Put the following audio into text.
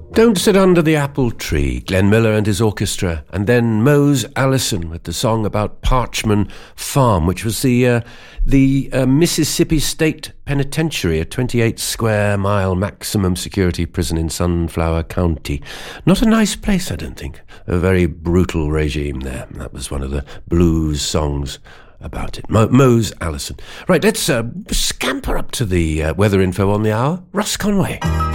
Don't Sit Under the Apple Tree, Glenn Miller and his orchestra, and then Mose Allison with the song about Parchman Farm, which was the Mississippi State Penitentiary, a 28-square-mile maximum security prison in Sunflower County. Not a nice place, I don't think. A very brutal regime there. That was one of the blues songs about it. Mose Allison. Right, let's scamper up to the weather info on the hour. Russ Conway.